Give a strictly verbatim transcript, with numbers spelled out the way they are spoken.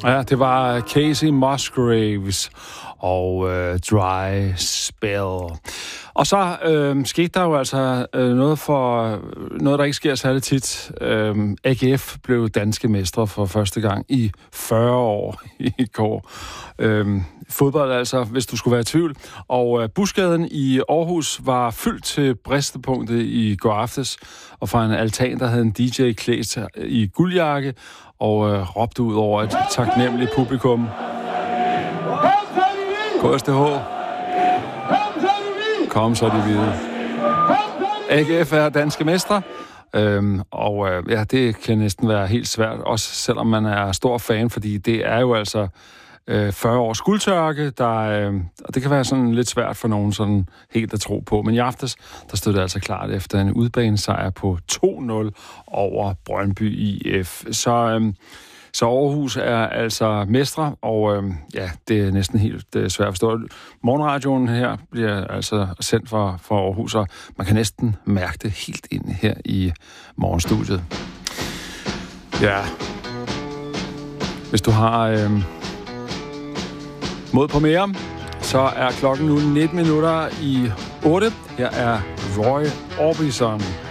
Ja, det var Casey Musgraves og uh, Dry Spell. Og så øh, skete der jo altså øh, noget for noget, der ikke sker særlig tit. Øh, A G F blev danske mestre for første gang i fyrre år i går. Øh, fodbold altså, hvis du skulle være i tvivl. Og øh, Busgaden i Aarhus var fyldt til bristepunktet i går aftes, og fra en altan, der havde en D J klædt i guldjakke og øh, råbte ud over et taknemmeligt publikum. K S T H. Kom så de hvide. A G F er danske mestre, øhm, og øh, ja, det kan næsten være helt svært, også selvom man er stor fan, fordi det er jo altså øh, fyrre års guldtørke, der, øh, og det kan være sådan lidt svært for nogen sådan helt at tro på. Men i aftes, der stod det altså klart efter en udbanesejr på to nul over Brøndby I F. Så... Øh, Så Aarhus er altså mestre, og øh, ja, det er næsten helt øh, svært at forstå. Morgenradioen her bliver altså sendt fra, fra Aarhus, og man kan næsten mærke det helt ind her i morgenstudiet. Ja, hvis du har øh, mod på mere, så er klokken nu nitten minutter i otte. Her er Roy Orbison.